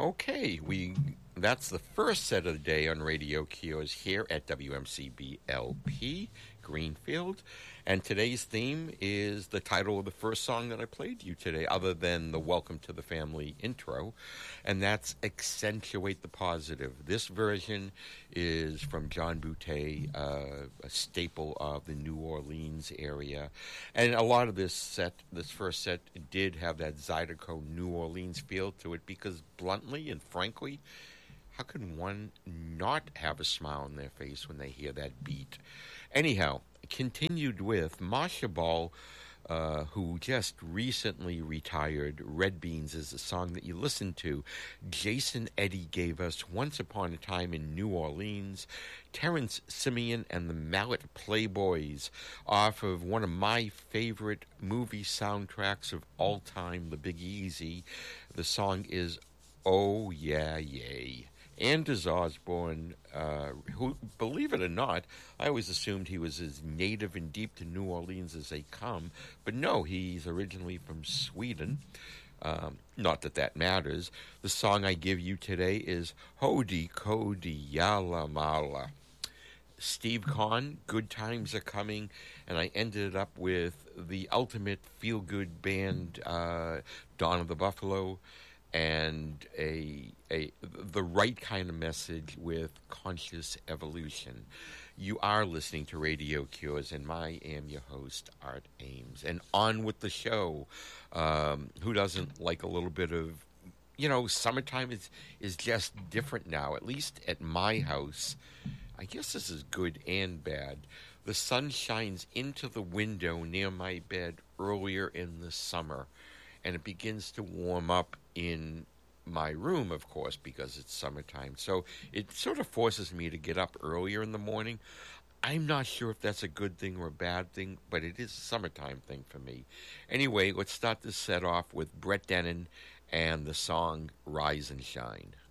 Okay, that's the first set of the day on Radio Cures here at WMCBLP Greenfield. And today's theme is the title of the first song that I played you today, other than the Welcome to the Family intro, and that's Accentuate the Positive. This version is from John Boutté, a staple of the New Orleans area. And a lot of this first set, did have that Zydeco New Orleans feel to it because bluntly and frankly, how can one not have a smile on their face when they hear that beat? Anyhow, continued with Marcia Ball, who just recently retired. Red Beans is the song that you listen to. Jason Eddy gave us Once Upon a Time in New Orleans. Terrence Simeon and the Mallet Playboys off of one of my favorite movie soundtracks of all time, The Big Easy. The song is Oh Yeah Yay. Anders Osborne, who, believe it or not, I always assumed he was as native and deep to New Orleans as they come, but no, he's originally from Sweden. Not that that matters. The song I give you today is Hodi Kodi Yala Mala. Steve Kahn, Good Times Are Coming, and I ended up with the ultimate feel-good band, Dawn of the Buffalo, and the right kind of message with Conscious Evolution. You are listening to Radio Cures, and I am your host, Art Ames. And on with the show. Who doesn't like a little bit of, summertime is just different now, at least at my house. I guess this is good and bad. The sun shines into the window near my bed earlier in the summer, and it begins to warm up in my room, of course, because it's summertime. So it sort of forces me to get up earlier in the morning. I'm not sure if that's a good thing or a bad thing, but it is a summertime thing for me. Anyway, let's start this set off with Brett Dennen and the song Rise and Shine.